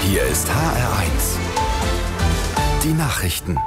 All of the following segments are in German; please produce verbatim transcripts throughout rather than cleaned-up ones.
Hier ist H R eins. Die Nachrichten.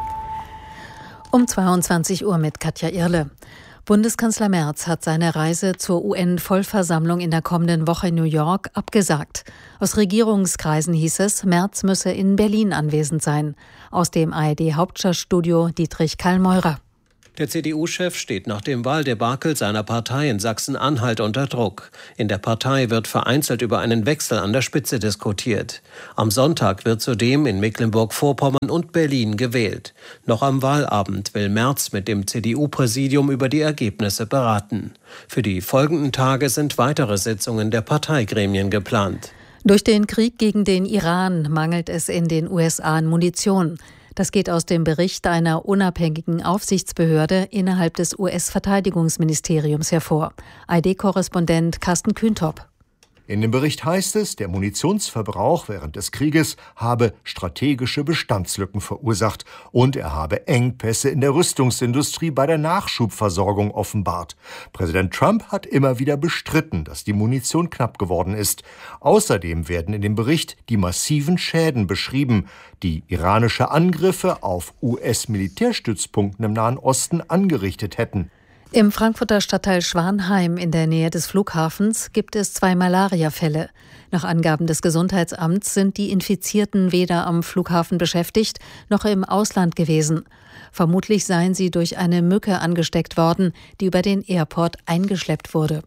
Um zweiundzwanzig Uhr mit Katja Irle. Bundeskanzler Merz hat seine Reise zur U N-Vollversammlung in der kommenden Woche in New York abgesagt. Aus Regierungskreisen hieß es, Merz müsse in Berlin anwesend sein. Aus dem A R D-Hauptstadtstudio Dietrich Kallmeurer. Der C D U-Chef steht nach dem Wahldebakel seiner Partei in Sachsen-Anhalt unter Druck. In der Partei wird vereinzelt über einen Wechsel an der Spitze diskutiert. Am Sonntag wird zudem in Mecklenburg-Vorpommern und Berlin gewählt. Noch am Wahlabend will Merz mit dem C D U-Präsidium über die Ergebnisse beraten. Für die folgenden Tage sind weitere Sitzungen der Parteigremien geplant. Durch den Krieg gegen den Iran mangelt es in den U S A an Munition. Das geht aus dem Bericht einer unabhängigen Aufsichtsbehörde innerhalb des U S-Verteidigungsministeriums hervor. A R D-Korrespondent Carsten Kühntop. In dem Bericht heißt es, der Munitionsverbrauch während des Krieges habe strategische Bestandslücken verursacht und er habe Engpässe in der Rüstungsindustrie bei der Nachschubversorgung offenbart. Präsident Trump hat immer wieder bestritten, dass die Munition knapp geworden ist. Außerdem werden in dem Bericht die massiven Schäden beschrieben, die iranische Angriffe auf U S-Militärstützpunkten im Nahen Osten angerichtet hätten. Im Frankfurter Stadtteil Schwanheim in der Nähe des Flughafens gibt es zwei Malariafälle. Nach Angaben des Gesundheitsamts sind die Infizierten weder am Flughafen beschäftigt noch im Ausland gewesen. Vermutlich seien sie durch eine Mücke angesteckt worden, die über den Airport eingeschleppt wurde.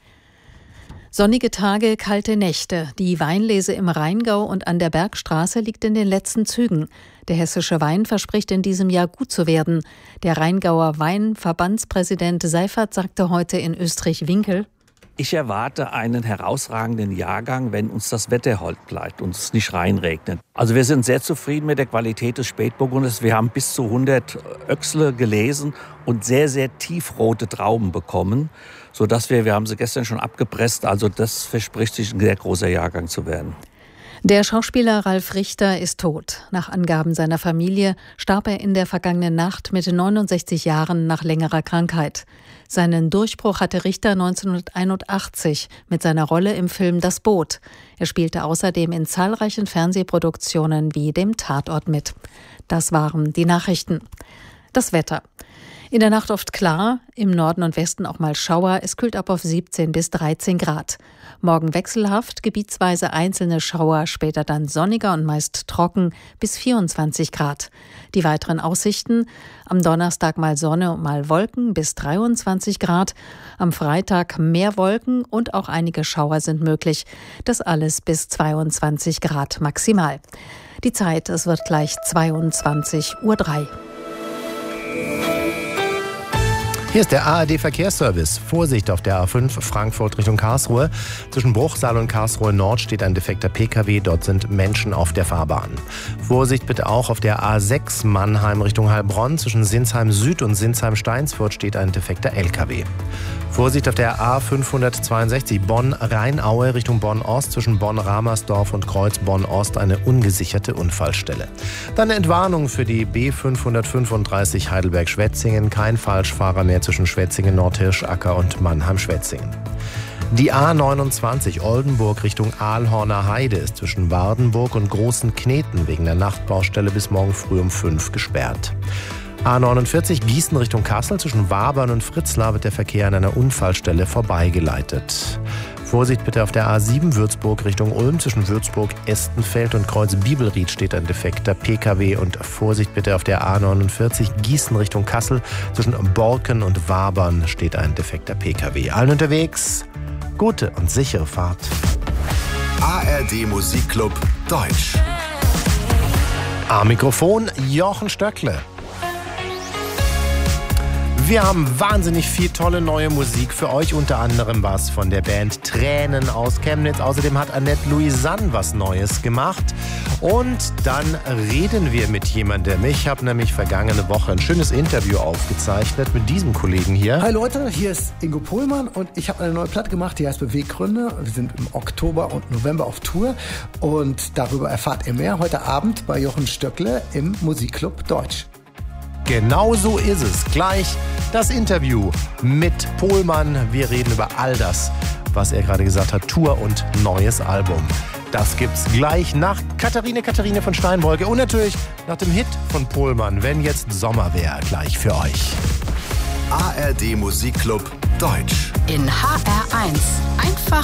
Sonnige Tage, kalte Nächte. Die Weinlese im Rheingau und an der Bergstraße liegt in den letzten Zügen. Der hessische Wein verspricht in diesem Jahr gut zu werden. Der Rheingauer Weinverbandspräsident Seifert sagte heute in Österreich-Winkel: Ich erwarte einen herausragenden Jahrgang, wenn uns das Wetter hold bleibt und es nicht reinregnet. Also wir sind sehr zufrieden mit der Qualität des Spätburgunders. Wir haben bis zu hundert Öchsle gelesen und sehr, sehr tiefrote Trauben bekommen, sodass wir, wir haben sie gestern schon abgepresst, also das verspricht sich ein sehr großer Jahrgang zu werden. Der Schauspieler Ralf Richter ist tot. Nach Angaben seiner Familie starb er in der vergangenen Nacht mit neunundsechzig Jahren nach längerer Krankheit. Seinen Durchbruch hatte Richter neunzehnhunderteinundachtzig mit seiner Rolle im Film Das Boot. Er spielte außerdem in zahlreichen Fernsehproduktionen wie dem Tatort mit. Das waren die Nachrichten. Das Wetter. In der Nacht oft klar, im Norden und Westen auch mal Schauer. Es kühlt ab auf siebzehn bis dreizehn Grad. Morgen wechselhaft, gebietsweise einzelne Schauer, später dann sonniger und meist trocken bis vierundzwanzig Grad. Die weiteren Aussichten: am Donnerstag mal Sonne und mal Wolken bis dreiundzwanzig Grad. Am Freitag mehr Wolken und auch einige Schauer sind möglich. Das alles bis zweiundzwanzig Grad maximal. Die Zeit, es wird gleich zweiundzwanzig Uhr drei. Hier ist der A R D-Verkehrsservice. Vorsicht auf der A fünf Frankfurt Richtung Karlsruhe. Zwischen Bruchsal und Karlsruhe Nord steht ein defekter P K W. Dort sind Menschen auf der Fahrbahn. Vorsicht bitte auch auf der A sechs Mannheim Richtung Heilbronn. Zwischen Sinsheim Süd und Sinsheim Steinsfurt steht ein defekter L K W. Vorsicht auf der A fünfhundertzweiundsechzig Bonn-Rheinaue Richtung Bonn-Ost. Zwischen Bonn-Ramersdorf und Kreuz Bonn-Ost eine ungesicherte Unfallstelle. Dann eine Entwarnung für die B fünfhundertfünfunddreißig Heidelberg-Schwetzingen. Kein Falschfahrer mehr zwischen Schwetzingen-Nordhirschacker und Mannheim-Schwetzingen. Die A neunundzwanzig Oldenburg Richtung Aalhorner Heide ist zwischen Wardenburg und Großen Kneten wegen der Nachtbaustelle bis morgen früh um fünf gesperrt. A neunundvierzig Gießen Richtung Kassel. Zwischen Wabern und Fritzlar wird der Verkehr an einer Unfallstelle vorbeigeleitet. Vorsicht bitte auf der A sieben Würzburg Richtung Ulm. Zwischen Würzburg, Estenfeld und Kreuz Bibelried steht ein defekter P K W. Und Vorsicht bitte auf der A neunundvierzig Gießen Richtung Kassel. Zwischen Borken und Wabern steht ein defekter P K W. Allen unterwegs gute und sichere Fahrt. A R D Musikclub Deutsch. Am Mikrofon Jochen Stöckle. Wir haben wahnsinnig viel tolle neue Musik für euch, unter anderem was von der Band Tränen aus Chemnitz. Außerdem hat Annette Louisanne was Neues gemacht. Und dann reden wir mit jemandem. Ich habe nämlich vergangene Woche ein schönes Interview aufgezeichnet mit diesem Kollegen hier. Hi Leute, hier ist Ingo Pohlmann und ich habe eine neue Platte gemacht, die heißt Beweggründe. Wir sind im Oktober und November auf Tour und darüber erfahrt ihr mehr heute Abend bei Jochen Stöckle im Musikclub Deutsch. Genau so ist es. Gleich das Interview mit Pohlmann. Wir reden über all das, was er gerade gesagt hat. Tour und neues Album. Das gibt's gleich nach Katharine Katharine von Steinbreuke und natürlich nach dem Hit von Pohlmann, wenn jetzt Sommer wäre, gleich für euch. A R D Musikclub Deutsch. In H R eins. Einfach